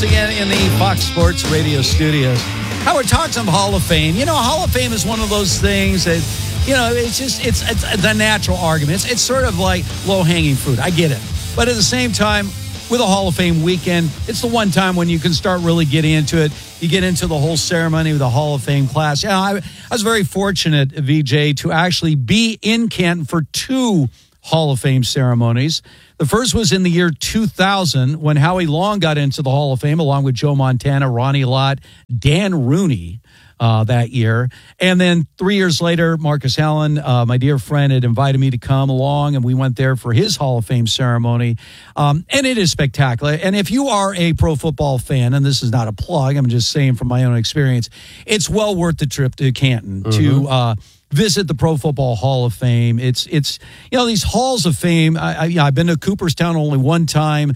once again in the Fox Sports Radio studios. Howard talks of Hall of Fame. You know, Hall of Fame is one of those things that, you know, it's the natural argument. It's sort of like low-hanging fruit. I get it. But at the same time, with a Hall of Fame weekend, it's the one time when you can start really getting into it. You get into the whole ceremony with the Hall of Fame class. You know, I was very fortunate, VJ, to actually be in Canton for 2 Hall of Fame ceremonies. The first was in the year 2000 when Howie Long got into the Hall of Fame along with Joe Montana, Ronnie Lott, Dan Rooney that year. And then 3 years later, Marcus Allen, my dear friend, had invited me to come along, and we went there for his Hall of Fame ceremony. And it is spectacular. And if you are a pro football fan, and this is not a plug, I'm just saying from my own experience, it's well worth the trip to Canton to visit the Pro Football Hall of Fame. It's you know, these halls of fame. I've been to Cooperstown only one time,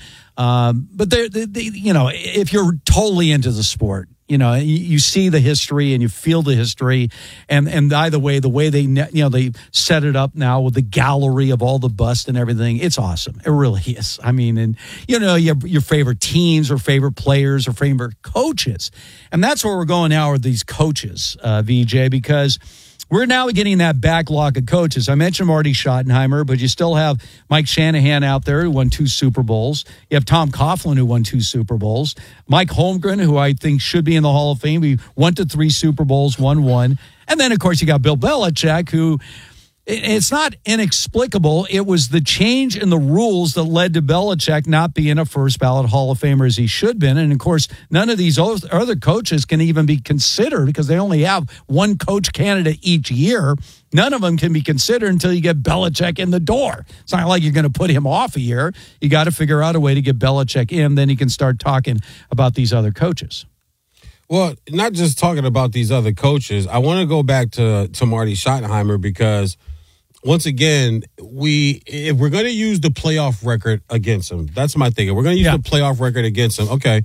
but they you know, if you're totally into the sport, you know, you see the history and you feel the history, and either way, the way they set it up now with the gallery of all the busts and everything, it's awesome. It really is. I mean, and you know, your favorite teams or favorite players or favorite coaches, and that's where we're going now with these coaches, VJ, because we're now getting that backlog of coaches. I mentioned Marty Schottenheimer, but you still have Mike Shanahan out there who won 2 Super Bowls. You have Tom Coughlin who won 2 Super Bowls. Mike Holmgren, who I think should be in the Hall of Fame. He went to 3 Super Bowls, won 1. And then, of course, you got Bill Belichick, who it's not inexplicable. It was the change in the rules that led to Belichick not being a first ballot Hall of Famer as he should have been. And, of course, none of these other coaches can even be considered because they only have 1 coach candidate each year. None of them can be considered until you get Belichick in the door. It's not like you're going to put him off a year. You got to figure out a way to get Belichick in. Then you can start talking about these other coaches. Well, not just talking about these other coaches. I want to go back to Marty Schottenheimer because – once again, if we're going to use the playoff record against him, that's my thing. If we're going to use the playoff record against him, okay,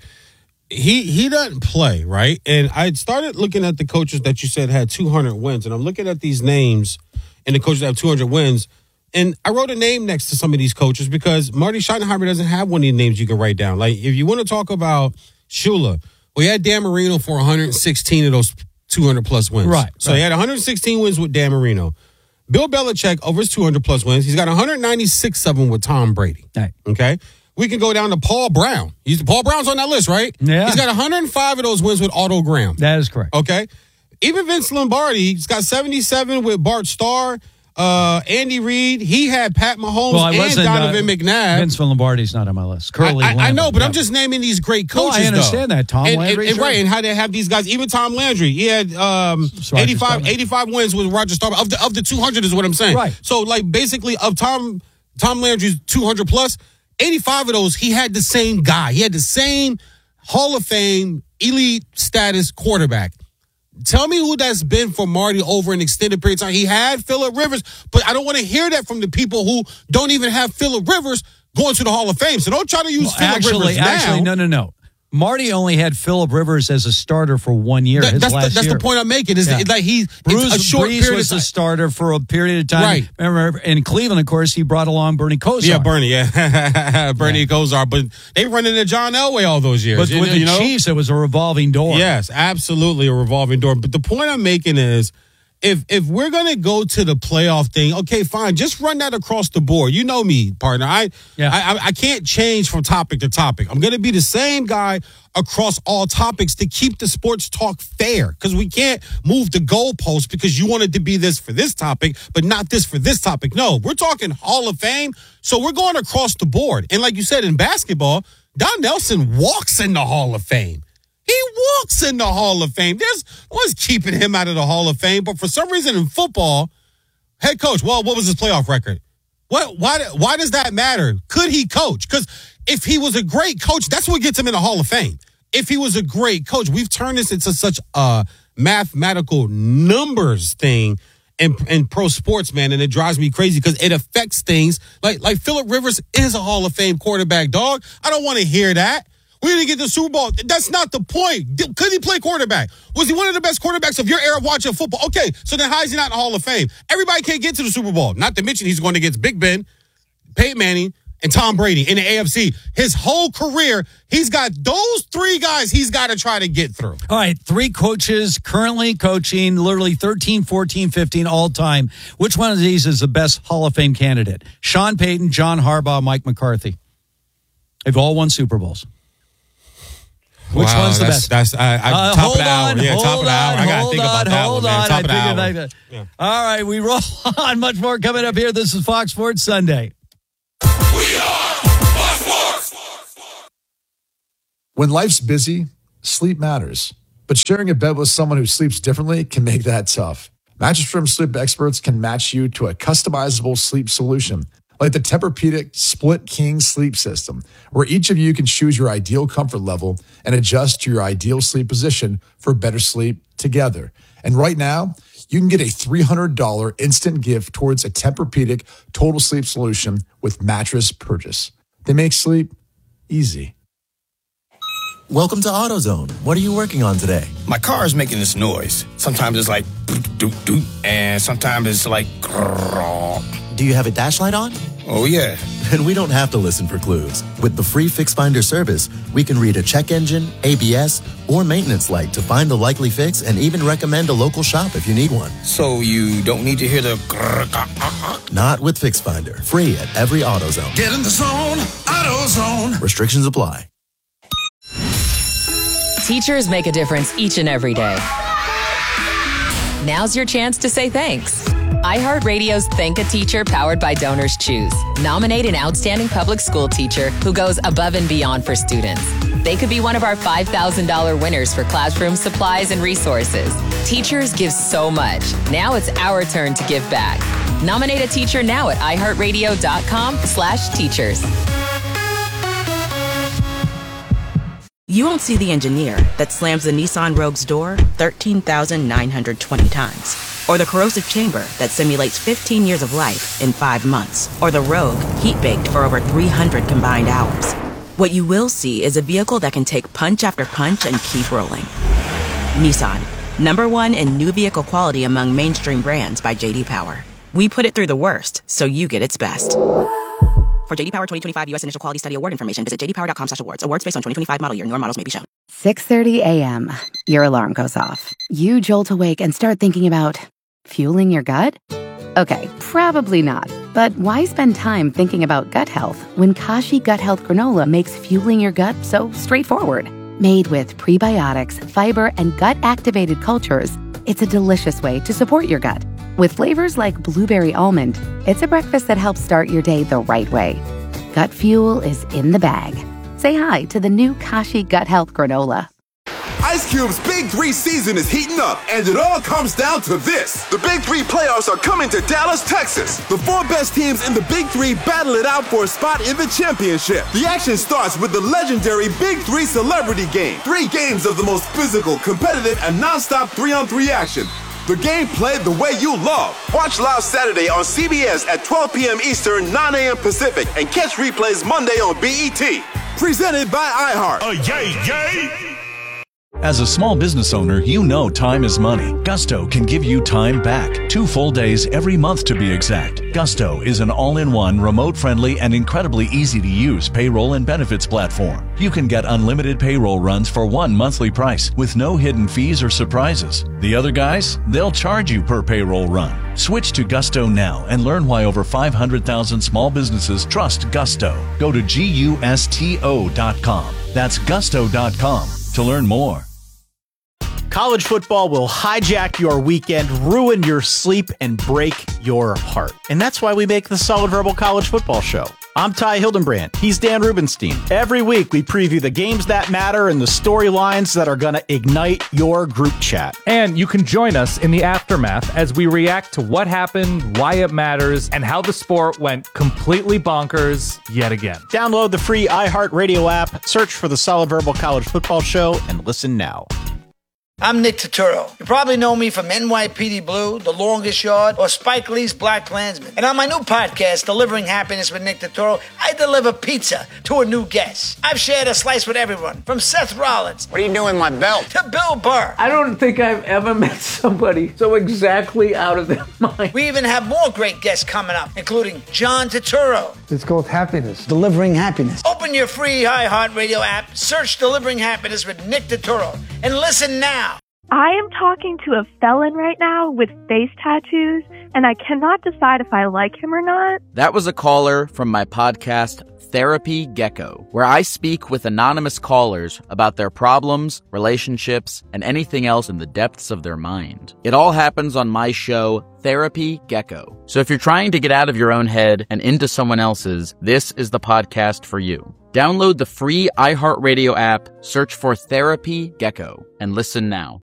he doesn't play, right? And I started looking at the coaches that you said had 200 wins, and I'm looking at these names and the coaches that have 200 wins, and I wrote a name next to some of these coaches because Marty Schottenheimer doesn't have one of these names you can write down. Like, if you want to talk about Shula, well, he had Dan Marino for 116 of those 200-plus wins. Right. So he had 116 wins with Dan Marino. Bill Belichick, over his 200-plus wins, he's got 196 of them with Tom Brady. Right. Okay? We can go down to Paul Brown. Paul Brown's on that list, right? Yeah. He's got 105 of those wins with Otto Graham. That is correct. Okay? Even Vince Lombardi, he's got 77 with Bart Starr. Andy Reid, he had Pat Mahomes and Donovan McNabb. Vince Lombardi's not on my list. Curly I know, but I'm just naming these great coaches. I understand that. Tom Landry. Right, and how they have these guys. Even Tom Landry, he had 85 wins with Roger Staubach. Of the 200 is what I'm saying. Right. So, like, basically, of Tom Landry's 200 plus, 85 of those, he had the same guy. He had the same Hall of Fame, elite status quarterback. Tell me who that's been for Marty over an extended period of time. He had Phillip Rivers, but I don't want to hear that from the people who don't even have Phillip Rivers going to the Hall of Fame. So don't try to use Phillip Rivers now. Actually, no. Marty only had Phillip Rivers as a starter for 1 year. That's the point I'm making. Is like Bruce a short Brees period was of time. The starter for a period of time. Right. Remember, in Cleveland, of course, he brought along Bernie Kosar. Yeah, Bernie. Yeah, Bernie Kosar. But they run into John Elway all those years. But with the Chiefs, it was a revolving door. Yes, absolutely a revolving door. But the point I'm making is, if we're going to go to the playoff thing, okay, fine. Just run that across the board. You know me, partner. I can't change from topic to topic. I'm going to be the same guy across all topics to keep the sports talk fair, because we can't move the goalposts because you wanted to be this for this topic, but not this for this topic. No, we're talking Hall of Fame, so we're going across the board. And like you said, in basketball, Don Nelson walks in the Hall of Fame. He walks in the Hall of Fame. There's what's keeping him out of the Hall of Fame. But for some reason in football, head coach, well, what was his playoff record? Why does that matter? Could he coach? Because if he was a great coach, that's what gets him in the Hall of Fame. If he was a great coach, we've turned this into such a mathematical numbers thing in pro sports, man, and it drives me crazy because it affects things. Like Phillip Rivers is a Hall of Fame quarterback, dog. I don't want to hear that. We didn't get the Super Bowl. That's not the point. Could he play quarterback? Was he one of the best quarterbacks of your era watching football? Okay, so then how is he not in the Hall of Fame? Everybody can't get to the Super Bowl. Not to mention he's going against Big Ben, Peyton Manning, and Tom Brady in the AFC. His whole career, he's got those 3 guys he's got to try to get through. All right, 3 coaches currently coaching literally 13, 14, 15 all time. Which one of these is the best Hall of Fame candidate? Sean Payton, John Harbaugh, Mike McCarthy. They've all won Super Bowls. Which one's the best? That's top of the hour. Yeah, top of the hour. I got to think about that one, man. Top of the hour. Yeah. All right, we roll on. Much more coming up here. This is Fox Sports Sunday. We are Fox Sports. When life's busy, sleep matters. But sharing a bed with someone who sleeps differently can make that tough. Mattress Firm sleep experts can match you to a customizable sleep solution, like the Tempur-Pedic Split King Sleep System, where each of you can choose your ideal comfort level and adjust to your ideal sleep position for better sleep together. And right now, you can get a $300 instant gift towards a Tempur-Pedic total sleep solution with mattress purchase. They make sleep easy. Welcome to AutoZone. What are you working on today? My car is making this noise. Sometimes it's like doot, doot, doot, and sometimes it's like grrr. Do you have a dash light on? Oh, yeah. And we don't have to listen for clues. With the free Fix Finder service, we can read a check engine, ABS, or maintenance light to find the likely fix and even recommend a local shop if you need one. So you don't need to hear the grrr. Not with Fix Finder. Free at every AutoZone. Get in the zone, AutoZone. Restrictions apply. Teachers make a difference each and every day. Now's your chance to say thanks. iHeartRadio's Thank a Teacher powered by Donors Choose. Nominate an outstanding public school teacher who goes above and beyond for students. They could be one of our $5,000 winners for classroom supplies and resources. Teachers give so much. Now it's our turn to give back. Nominate a teacher now at iHeartRadio.com/teachers. You won't see the engineer that slams the Nissan Rogue's door 13,920 times. Or the corrosive chamber that simulates 15 years of life in 5 months. Or the Rogue heat-baked for over 300 combined hours. What you will see is a vehicle that can take punch after punch and keep rolling. Nissan, #1 in new vehicle quality among mainstream brands by J.D. Power. We put it through the worst, so you get its best. For J.D. Power 2025 U.S. Initial Quality Study Award information, visit jdpower.com/awards. Awards based on 2025 model year. Newer models may be shown. 6:30 a.m. Your alarm goes off. You jolt awake and start thinking about fueling your gut? Okay, probably not. But why spend time thinking about gut health when Kashi Gut Health Granola makes fueling your gut so straightforward? Made with prebiotics, fiber, and gut-activated cultures, it's a delicious way to support your gut. With flavors like blueberry almond, it's a breakfast that helps start your day the right way. Gut fuel is in the bag. Say hi to the new Kashi Gut Health Granola. Ice Cube's Big 3 season is heating up, and it all comes down to this. The Big 3 playoffs are coming to Dallas, Texas. The 4 best teams in the Big 3 battle it out for a spot in the championship. The action starts with the legendary Big 3 Celebrity Game. 3 games of the most physical, competitive, and non-stop 3-on-3 action. The game played the way you love. Watch live Saturday on CBS at 12 p.m. Eastern, 9 a.m. Pacific, and catch replays Monday on BET. Presented by iHeart. Yay! As a small business owner, you know time is money. Gusto can give you time back. 2 full days every month to be exact. Gusto is an all-in-one, remote-friendly, and incredibly easy-to-use payroll and benefits platform. You can get unlimited payroll runs for one monthly price with no hidden fees or surprises. The other guys, they'll charge you per payroll run. Switch to Gusto now and learn why over 500,000 small businesses trust Gusto. Go to GUSTO.com. That's Gusto.com to learn more. College football will hijack your weekend, ruin your sleep, and break your heart. And that's why we make the Solid Verbal College Football Show. I'm Ty Hildenbrand. He's Dan Rubenstein. Every week, we preview the games that matter and the storylines that are going to ignite your group chat. And you can join us in the aftermath as we react to what happened, why it matters, and how the sport went completely bonkers yet again. Download the free iHeartRadio app, search for the Solid Verbal College Football Show, and listen now. I'm Nick Turturro. You probably know me from NYPD Blue, The Longest Yard, or Spike Lee's Black Klansman. And on my new podcast, Delivering Happiness with Nick Turturro, I deliver pizza to a new guest. I've shared a slice with everyone, from Seth Rollins. What are you doing with my belt? To Bill Burr. I don't think I've ever met somebody so exactly out of their mind. We even have more great guests coming up, including John Turturro. It's called Happiness. Delivering Happiness. Open your free iHeartRadio app, search Delivering Happiness with Nick Turturro, and listen now. I am talking to a felon right now with face tattoos, and I cannot decide if I like him or not. That was a caller from my podcast, Therapy Gecko, where I speak with anonymous callers about their problems, relationships, and anything else in the depths of their mind. It all happens on my show, Therapy Gecko. So if you're trying to get out of your own head and into someone else's, this is the podcast for you. Download the free iHeartRadio app, search for Therapy Gecko, and listen now.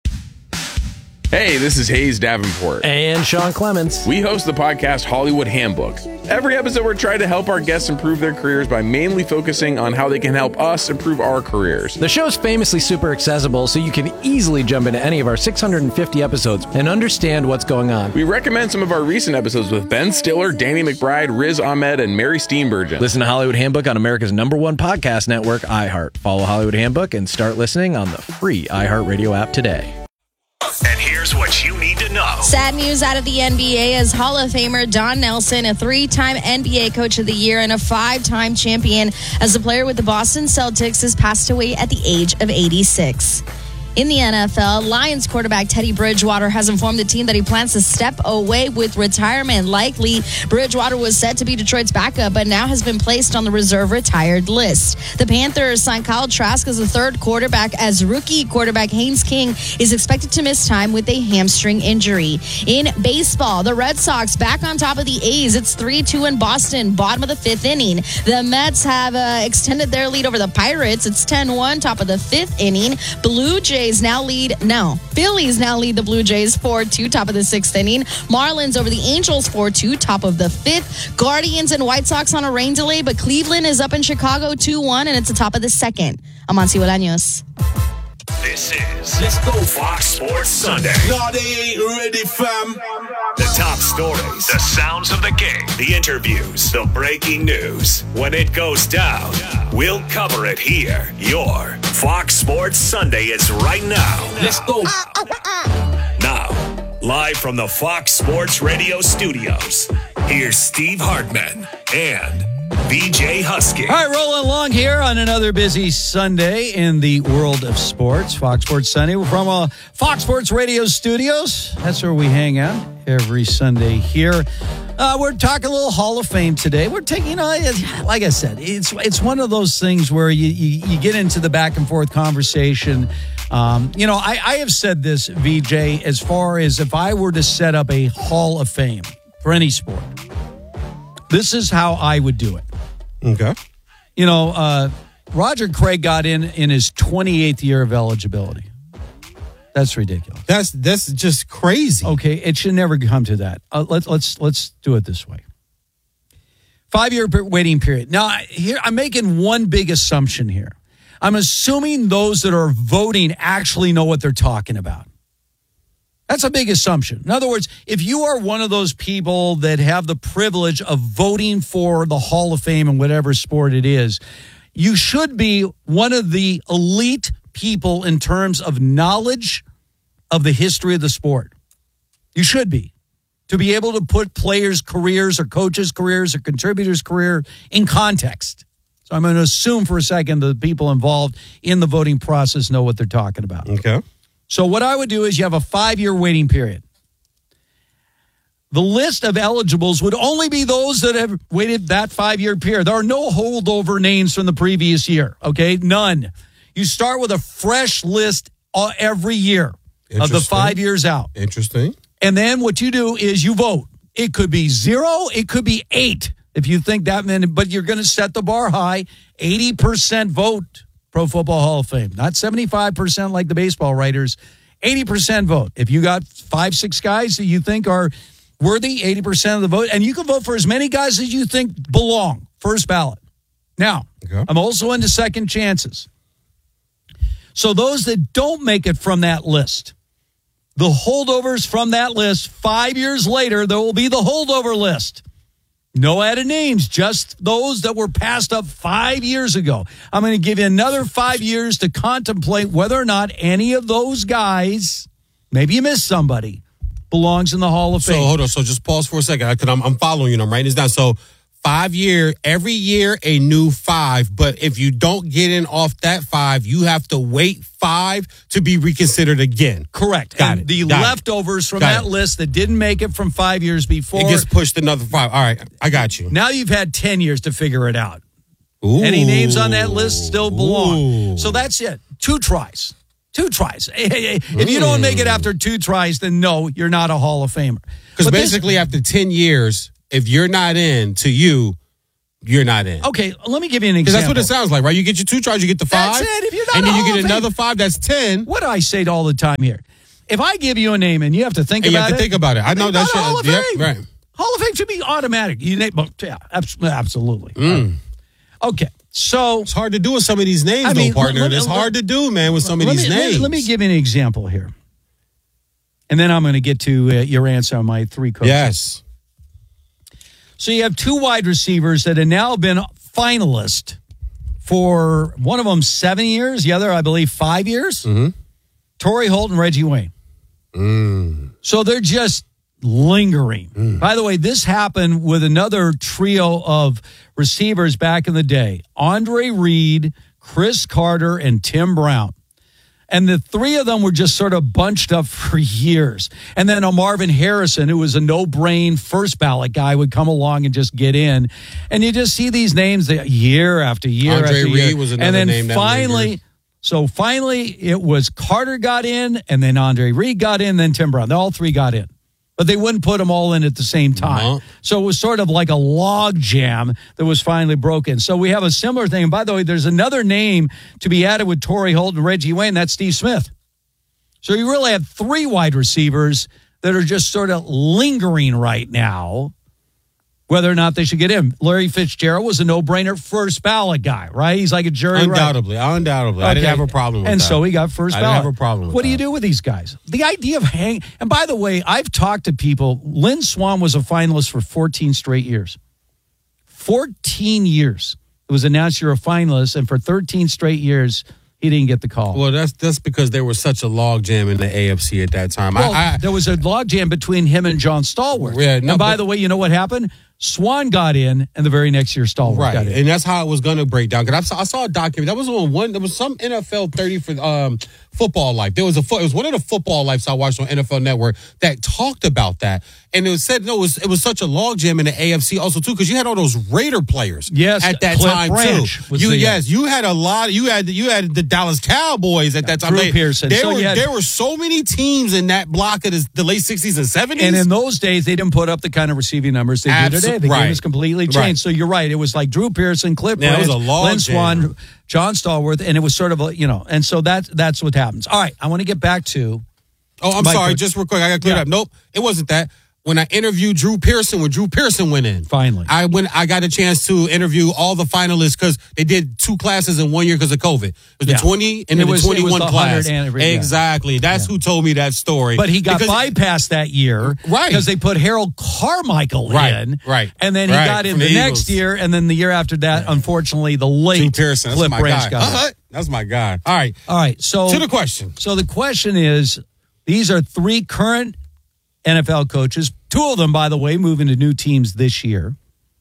Hey, this is Hayes Davenport. And Sean Clements. We host the podcast Hollywood Handbook. Every episode, we're trying to help our guests improve their careers by mainly focusing on how they can help us improve our careers. The show's famously super accessible, so you can easily jump into any of our 650 episodes and understand what's going on. We recommend some of our recent episodes with Ben Stiller, Danny McBride, Riz Ahmed, and Mary Steenburgen. Listen to Hollywood Handbook on America's #1 podcast network, iHeart. Follow Hollywood Handbook and start listening on the free iHeartRadio app today. And here's what you need to know. Sad news out of the NBA as Hall of Famer Don Nelson, a 3-time NBA Coach of the Year and a 5-time champion as a player with the Boston Celtics, has passed away at the age of 86. In the NFL, Lions quarterback Teddy Bridgewater has informed the team that he plans to step away with retirement. Likely, Bridgewater was set to be Detroit's backup, but now has been placed on the reserve retired list. The Panthers signed Kyle Trask as the third quarterback, as rookie quarterback Haynes King is expected to miss time with a hamstring injury. In baseball, the Red Sox back on top of the A's. It's 3-2 in Boston, bottom of the 5th inning. The Mets have extended their lead over the Pirates. It's 10-1, top of the 5th inning. Phillies now lead the Blue Jays 4-2, top of the 6th inning. Marlins over the Angels 4-2, top of the 5th. Guardians and White Sox on a rain delay, but Cleveland is up in Chicago 2-1, and it's the top of the 2nd. I'm Monty Bolaños. This is Let's Go Fox Sports Sunday. No, they ain't ready, fam. The top stories, the sounds of the game, the interviews, the breaking news. When it goes down, we'll cover it here. Your Fox Sports Sunday is right now. Let's go. Now, live from the Fox Sports Radio studios, here's Steve Hartman and BJ Husky. All right, rolling along here on another busy Sunday in the world of sports. Fox Sports Sunday. We're from Fox Sports Radio studios. That's where we hang out every Sunday here. We're talking a little Hall of Fame today. We're taking, like I said, it's one of those things where you get into the back and forth conversation. I have said this, VJ, as far as if I were to set up a Hall of Fame for any sport, this is how I would do it. Okay. Roger Craig got in his 28th year of eligibility. That's ridiculous. That's just crazy. Okay, it should never come to that. Let's do it this way. 5-year waiting period. Now, here I'm making one big assumption here. I'm assuming those that are voting actually know what they're talking about. That's a big assumption. In other words, if you are one of those people that have the privilege of voting for the Hall of Fame in whatever sport it is, you should be one of the elite people in terms of knowledge of the history of the sport. You should be. To be able to put players' careers or coaches' careers or contributors' career in context. So I'm going to assume for a second that the people involved in the voting process know what they're talking about. Okay. So what I would do is you have a 5-year waiting period. The list of eligibles would only be those that have waited that 5-year period. There are no holdover names from the previous year, okay? None. You start with a fresh list every year of the 5 years out. Interesting. And then what you do is you vote. It could be 0, it could be 8, if you think that many, but you're going to set the bar high. 80% vote. Pro Football Hall of Fame. Not 75% like the baseball writers. 80% vote. If you got 5-6 guys that you think are worthy, 80% of the vote, and you can vote for as many guys as you think belong. First ballot. Now, I'm also into second chances. So those that don't make it from that list, the holdovers from that list, 5 years later, there will be the holdover list. No added names, just those that were passed up 5 years ago. I'm going to give you another 5 years to contemplate whether or not any of those guys, maybe you missed somebody, belongs in the Hall of Fame. So hold on. So just pause for a second because I'm following you and I'm writing this down. So 5 year, every year a new 5. But if you don't get in off that 5, you have to wait 5 to be reconsidered again. Correct. Got and it. the Got leftovers it. from Got that it. list that didn't make it from 5 years before. It gets pushed another 5. All right. I got you. Now you've had 10 years to figure it out. Ooh. Any names on that list still belong. Ooh. So that's it. 2 tries. 2 tries. If you don't make it after 2 tries, then no, you're not a Hall of Famer. Because basically after 10 years, if you're not in, to you, you're not in. Okay, let me give you an example. Because that's what it sounds like, right? You get your 2 tries, you get the 5. That's it. If you're not and a then you Hall get of another Fame. 5, that's 10. What do I say all the time here? If I give you a name and you have to think And you about have to think about it. I know that's Hall of Fame. right. Hall of Fame should be automatic. You name, yeah, absolutely. Okay, so it's hard to do with some of these names, though, partner. It's hard to do, man, with some of these names. Let me give you an example here, and then I'm going to get to your answer on my 3 coaches. Yes. So you have 2 wide receivers that have now been finalists for one of them 7 years, the other, I believe, 5 years. Mm-hmm. Torrey Holt and Reggie Wayne. So they're just lingering. By the way, this happened with another trio of receivers back in the day. Andre Reed, Chris Carter, and Tim Brown. And the 3 of them were just sort of bunched up for years. And then a Marvin Harrison, who was a no-brain first ballot guy, would come along and just get in. And you just see these names year after year Andre after year. Reed was another and then name that finally, it was Carter got in, and then Andre Reed got in, then Tim Brown. All 3 got in. But they wouldn't put them all in at the same time. So it was sort of like a log jam that was finally broken. So we have a similar thing. And by the way, there's another name to be added with Torrey Holt and Reggie Wayne. That's Steve Smith. So you really have 3 wide receivers that are just sort of lingering right now, whether or not they should get in. Larry Fitzgerald was a no-brainer first ballot guy, right? He's like a jury. Undoubtedly. I didn't have a problem with that. And so he got first ballot. I didn't have a problem with What do you do with these guys? The idea of and by the way, I've talked to people. Lynn Swann was a finalist for 14 straight years. 14 years. It was announced you're a finalist, and for 13 straight years, he didn't get the call. Well, that's because there was such a log jam in the AFC at that time. Well, there was a log jam between him and John Stallworth. Yeah, and by the way, you know what happened? Swan got in, and the very next year, Stallworth got in. And that's how it was going to break down. Because I saw a document that was on one. There was some NFL 30 for Football Life. It was one of the Football Lives I watched on NFL Network that talked about that, and it said it was such a logjam in the AFC also too because you had all those Raider players. Yes, at that Cliff time Branch too. You had a lot. You had the Dallas Cowboys at that time. Drew Pearson. There were so many teams in that block of the late 60s and 70s. And in those days, they didn't put up the kind of receiving numbers they do today. The game has completely changed. Right. So you're right. It was like Drew Pearson, Cliff Branch, Lynn Swann, John Stallworth, and it was sort of and so that's what happens. All right, I want to get back to. Oh, I'm sorry. Just real quick, I got cleared up. Nope, it wasn't that. When I interviewed Drew Pearson, when Drew Pearson went in, finally, I got a chance to interview all the finalists because they did 2 classes in 1 year because of COVID. It was the 20 and then the 21 class. Exactly. That's who told me that story. But he got bypassed that year, right? Because they put Harold Carmichael in, right? And then he got in the next year, and then the year after that, unfortunately, the late Pearson, Cliff Branch got in. That's my guy. All right. So to the question. So the question is, these are 3 current NFL coaches. 2 of them, by the way, moving to new teams this year.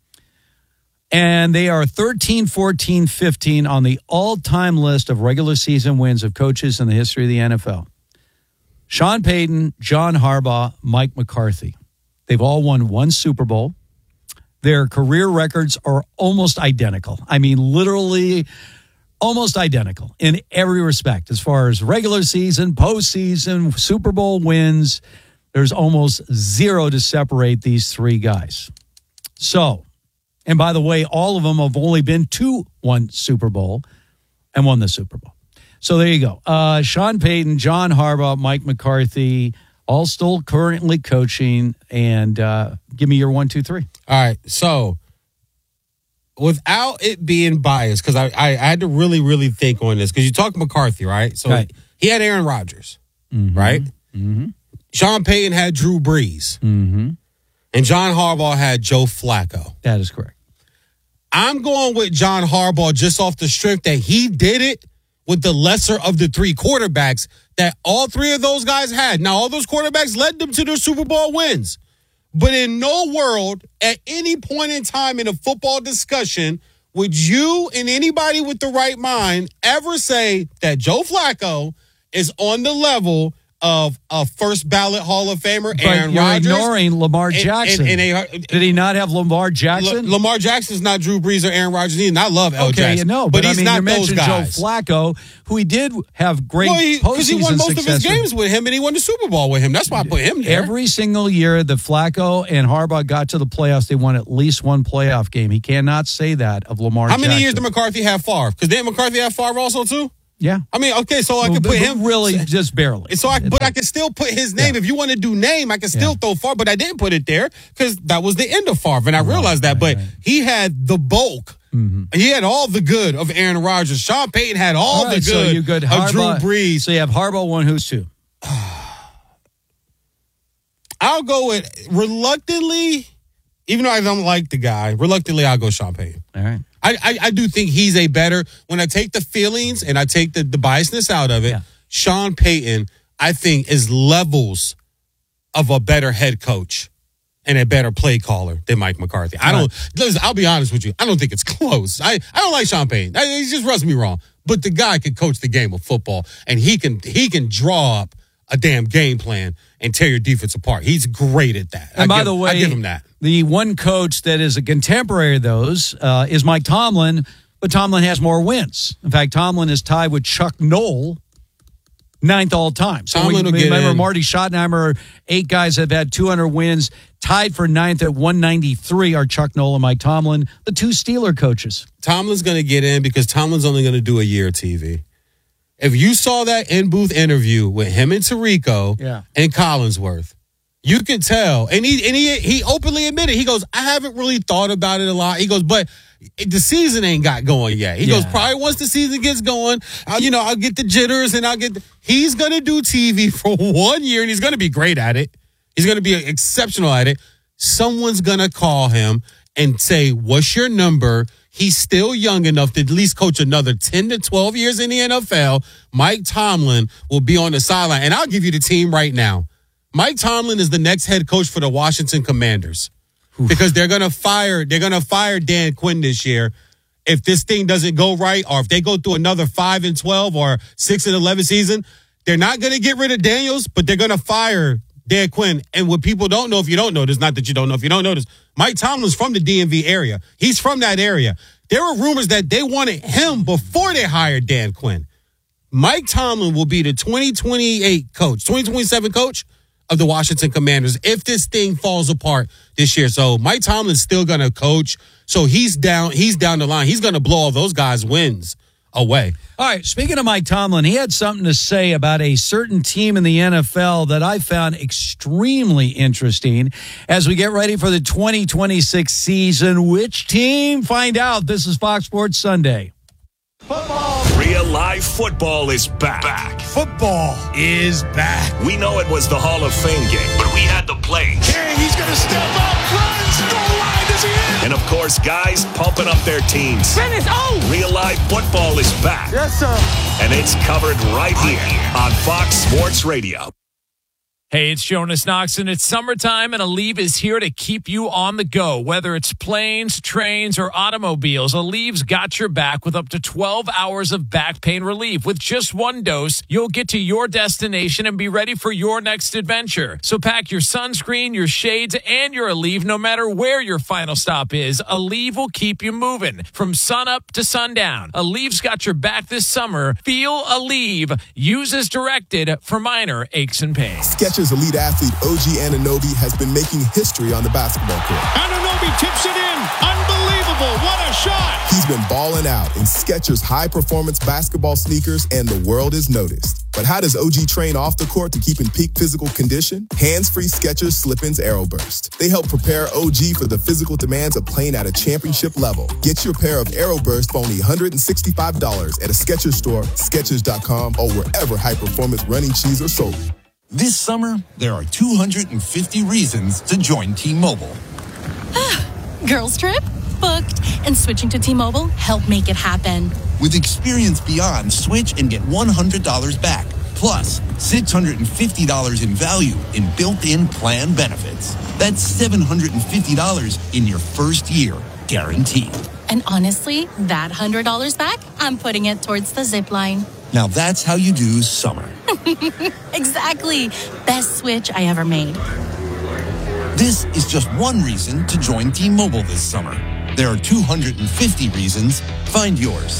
And they are 13, 14, 15 on the all-time list of regular season wins of coaches in the history of the NFL. Sean Payton, John Harbaugh, Mike McCarthy. They've all won 1 Super Bowl. Their career records are almost identical. I mean, literally almost identical in every respect. As far as regular season, postseason, Super Bowl wins, there's almost 0 to separate these 3 guys. So, and by the way, all of them have only been to 1 Super Bowl and won the Super Bowl. So there you go. Sean Payton, John Harbaugh, Mike McCarthy, all still currently coaching. And give me your 1, 2, 3. All right. So without it being biased, because I had to really, really think on this, because you talk McCarthy, right? So he had Aaron Rodgers, right? Mm-hmm. Sean Payton had Drew Brees. Mm-hmm. And John Harbaugh had Joe Flacco. That is correct. I'm going with John Harbaugh just off the strength that he did it with the lesser of the three quarterbacks that all three of those guys had. Now, all those quarterbacks led them to their Super Bowl wins. But in no world, at any point in time in a football discussion, would you and anybody with the right mind ever say that Joe Flacco is on the level of a first ballot Hall of Famer, Aaron Rodgers? You're ignoring Lamar Jackson. Did he not have Lamar Jackson? Lamar Jackson's not Drew Brees or Aaron Rodgers either. And I love L. Jackson. But he's not those guys. Joe Flacco, who he did have great postseason because he won most success of his games with him, and he won the Super Bowl with him. That's why I put him there. Every single year that Flacco and Harbaugh got to the playoffs, they won at least one playoff game. He cannot say that of Lamar Jackson. How many years did McCarthy have Favre? Because didn't McCarthy have Favre also, too? Yeah. I mean, okay, so I can put him. Really, just barely. So but I can still put his name. If you want to do name, I can still throw Favre, but I didn't put it there because that was the end of Favre, and I realized that. But he had the bulk. Mm-hmm. He had all the good of Aaron Rodgers. Sean Payton had all the good of Drew Brees. So you have Harbaugh 1, who's 2? I'll go with, reluctantly, even though I don't like the guy, reluctantly I'll go Sean Payton. All right. I do think he's a better, when I take the feelings and I take the biasness out of it, Sean Payton, I think, is levels of a better head coach and a better play caller than Mike McCarthy. I'll be honest with you. I don't think it's close. I don't like Sean Payton. He just rubs me wrong. But the guy can coach the game of football, and he can draw up a damn game plan and tear your defense apart. He's great at that. And by the way, I give him that. The one coach that is a contemporary of those is Mike Tomlin, but Tomlin has more wins. In fact, Tomlin is tied with Chuck Noll, 9th all time. So remember Marty Schottenheimer, 8 guys have had 200 wins, tied for 9th at 193 are Chuck Noll and Mike Tomlin, the 2 Steeler coaches. Tomlin's going to get in because Tomlin's only going to do a year of TV. If you saw that in-booth interview with him and Tirico and Collinsworth, you can tell. And he openly admitted, he goes, I haven't really thought about it a lot. He goes, but the season ain't got going yet. He goes, probably once the season gets going, I'll get the jitters and he's going to do TV for 1 year and he's going to be great at it. He's going to be exceptional at it. Someone's going to call him and say, what's your number? He's still young enough to at least coach another 10 to 12 years in the NFL. Mike Tomlin will be on the sideline. And I'll give you the team right now. Mike Tomlin is the next head coach for the Washington Commanders because they're going to fire Dan Quinn this year if this thing doesn't go right, or if they go through another 5-12 or 6-11 season. They're not going to get rid of Daniels, but they're going to fire Dan Quinn. And what people don't know, if you don't know this, not that you don't know if you don't know this, Mike Tomlin's from the DMV area. He's from that area. There were rumors that they wanted him before they hired Dan Quinn. Mike Tomlin will be the 2027 coach of the Washington Commanders if this thing falls apart this year. So Mike Tomlin's still going to coach. So he's down the line. He's going to blow all those guys' wins away. All right, speaking of Mike Tomlin, he had something to say about a certain team in the NFL that I found extremely interesting as we get ready for the 2026 season. Which team? Find out. This is Fox Sports Sunday. Football. Real life football is back. Football is back. We know it was the Hall of Fame game, but we had the play. Hey, he's going to step up, runs, goal line, is he in? And of course, guys pumping up their teams. Finish, Real life football is back. Yes, sir. And it's covered right here on Fox Sports Radio. Hey, it's Jonas Knox, and it's summertime, and Aleve is here to keep you on the go. Whether it's planes, trains, or automobiles, Aleve's got your back with up to 12 hours of back pain relief. With just one dose, you'll get to your destination and be ready for your next adventure. So pack your sunscreen, your shades, and your Aleve no matter where your final stop is. Aleve will keep you moving from sunup to sundown. Aleve's got your back this summer. Feel Aleve. Use as directed for minor aches and pains. Skechers elite athlete OG Anunoby has been making history on the basketball court. Anunoby tips it in. Unbelievable. What a shot. He's been balling out in Skechers high-performance basketball sneakers, and the world has noticed. But how does OG train off the court to keep in peak physical condition? Hands-free Skechers Slip-ins Aeroburst. They help prepare OG for the physical demands of playing at a championship level. Get your pair of Aeroburst for only $165 at a Skechers store, Skechers.com, or wherever high-performance running shoes are sold. This summer, there are 250 reasons to join T-Mobile. Girls trip? Booked. And switching to T-Mobile helped make it happen. With Experience Beyond, switch and get $100 back. Plus, $650 in value in built-in plan benefits. That's $750 in your first year, guaranteed. And honestly, that $100 back, I'm putting it towards the zip line. Now that's how you do summer. Exactly. Best switch I ever made. This is just one reason to join T-Mobile this summer. There are 250 reasons. Find yours.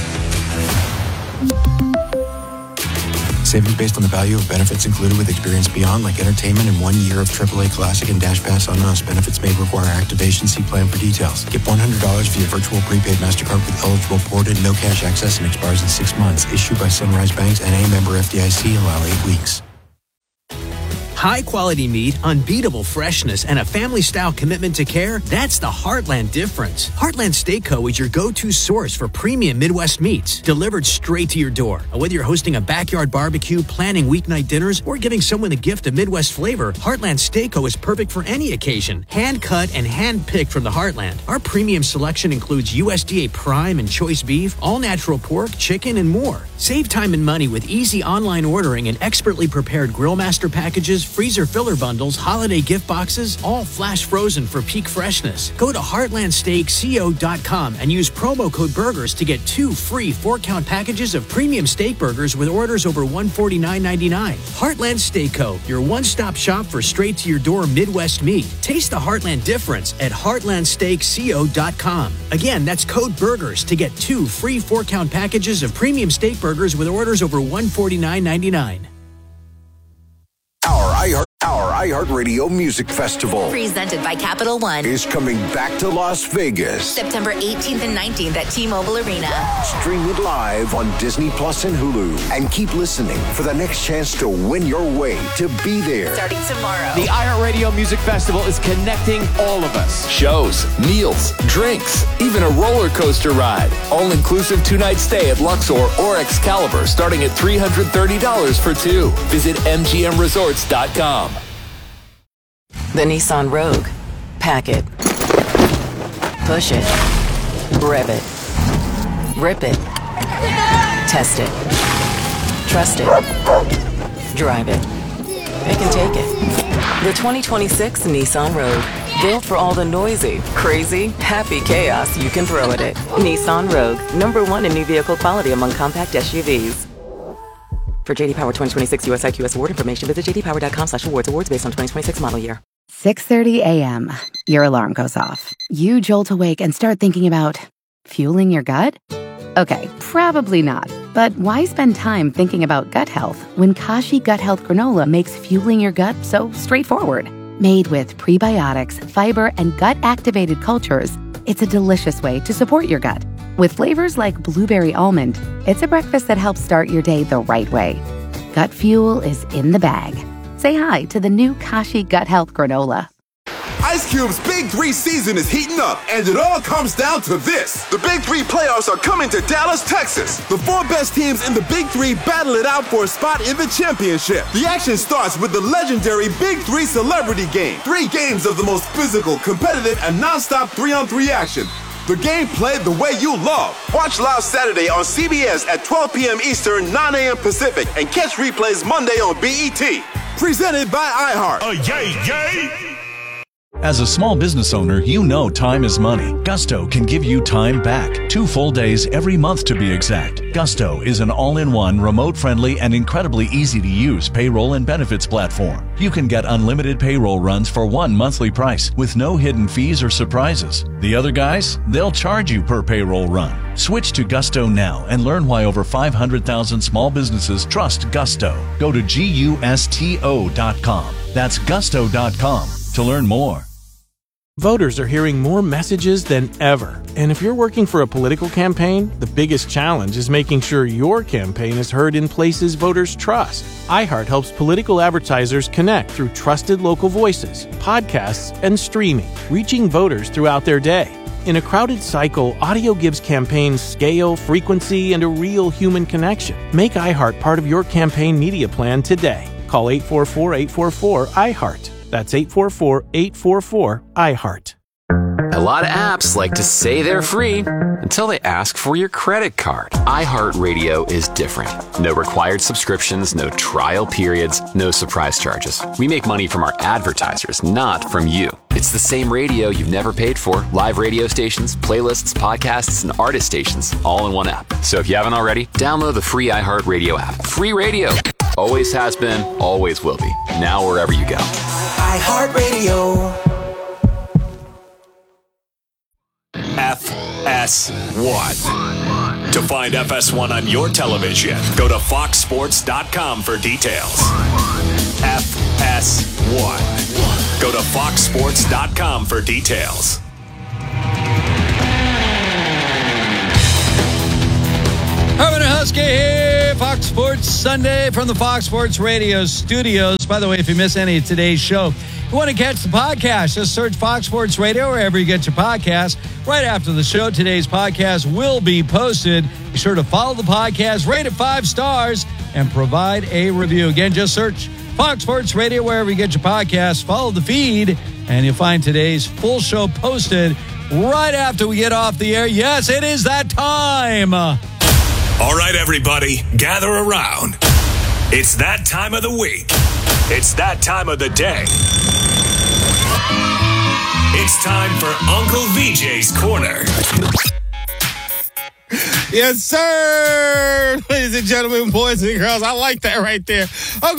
Savings based on the value of benefits included with Experience Beyond, like entertainment and 1 year of AAA Classic and Dash Pass on us. Benefits may require activation. See plan for details. Get $100 via virtual prepaid MasterCard with eligible ported, no cash access, and expires in 6 months. Issued by Sunrise Banks and a member FDIC. Allow 8 weeks. High-quality meat, unbeatable freshness, and a family-style commitment to care, that's the Heartland difference. Heartland Steak Co. is your go-to source for premium Midwest meats, delivered straight to your door. Whether you're hosting a backyard barbecue, planning weeknight dinners, or giving someone a gift of Midwest flavor, Heartland Steak Co. is perfect for any occasion. Hand-cut and hand-picked from the Heartland. Our premium selection includes USDA prime and choice beef, all-natural pork, chicken, and more. Save time and money with easy online ordering and expertly prepared Grillmaster packages, freezer filler bundles, holiday gift boxes, all flash frozen for peak freshness. Go to heartlandsteakco.com and use promo code BURGERS to get 2 free 4-count packages of premium steak burgers with orders over $149.99. Heartland Steak Co., your one-stop shop for straight-to-your-door Midwest meat. Taste the Heartland difference at heartlandsteakco.com. Again, that's code BURGERS to get 2 free 4-count packages of premium steak burgers with orders over $149.99. Our iHeartRadio Music Festival, presented by Capital One, is coming back to Las Vegas. September 18th and 19th at T-Mobile Arena. Stream it live on Disney Plus and Hulu. And keep listening for the next chance to win your way to be there. Starting tomorrow. The iHeartRadio Music Festival is connecting all of us. Shows, meals, drinks, even a roller coaster ride. All-inclusive 2-night stay at Luxor or Excalibur starting at $330 for 2. Visit MGMResorts.com. The Nissan Rogue. Pack it. Push it. Rev it. Rip it. Test it. Trust it. Drive it. It can take it. The 2026 Nissan Rogue. Built for all the noisy, crazy, happy chaos you can throw at it. Nissan Rogue. #1 in new vehicle quality among compact SUVs. For JD Power 2026 US IQS award information, visit jdpower.com/awards. Awards based on 2026 model year. 6:30 a.m. Your alarm goes off. You jolt awake and start thinking about fueling your gut? Okay, probably not. But why spend time thinking about gut health when Kashi Gut Health Granola makes fueling your gut so straightforward? Made with prebiotics, fiber, and gut-activated cultures, it's a delicious way to support your gut. With flavors like blueberry almond, it's a breakfast that helps start your day the right way. Gut fuel is in the bag. Say hi to the new Kashi Gut Health Granola. Ice Cube's Big 3 season is heating up, and it all comes down to this. The Big 3 playoffs are coming to Dallas, Texas. The 4 best teams in the Big 3 battle it out for a spot in the championship. The action starts with the legendary Big 3 Celebrity Game. 3 games of the most physical, competitive, and non-stop 3-on-3 action. The game played the way you love. Watch live Saturday on CBS at 12 p.m. Eastern, 9 a.m. Pacific, and catch replays Monday on BET. Presented by iHeart. Yay! As a small business owner, you know time is money. Gusto can give you time back. 2 full days every month to be exact. Gusto is an all-in-one, remote-friendly, and incredibly easy-to-use payroll and benefits platform. You can get unlimited payroll runs for 1 monthly price with no hidden fees or surprises. The other guys, they'll charge you per payroll run. Switch to Gusto now and learn why over 500,000 small businesses trust Gusto. Go to GUSTO.com. That's Gusto.com to learn more. Voters are hearing more messages than ever. And if you're working for a political campaign, the biggest challenge is making sure your campaign is heard in places voters trust. iHeart helps political advertisers connect through trusted local voices, podcasts, and streaming, reaching voters throughout their day. In a crowded cycle, audio gives campaigns scale, frequency, and a real human connection. Make iHeart part of your campaign media plan today. Call 844-844-iHeart. That's 844-844-iHeart. A lot of apps like to say they're free until they ask for your credit card. iHeartRadio is different. No required subscriptions, no trial periods, no surprise charges. We make money from our advertisers, not from you. It's the same radio you've never paid for. Live radio stations, playlists, podcasts, and artist stations, all in one app. So if you haven't already, download the free iHeartRadio app. Free radio. Always has been, always will be. Now wherever you go. iHeartRadio. FS1. To find FS1 on your television, go to foxsports.com for details. FS1. Go to foxsports.com for details. Herman and Husky here, Fox Sports Sunday from the Fox Sports Radio studios. By the way, if you miss any of today's show, you want to catch the podcast, just search Fox Sports Radio wherever you get your podcast. Right after the show, today's podcast will be posted. Be sure to follow the podcast, rate it 5 stars, and provide a review. Again, just search Fox Sports Radio wherever you get your podcast. Follow the feed, and you'll find today's full show posted right after we get off the air. Yes, it is that time. All right, everybody, gather around. It's that time of the week. It's that time of the day. It's time for Uncle VJ's Corner. Yes, sir. Ladies and gentlemen, boys and girls, I like that right there.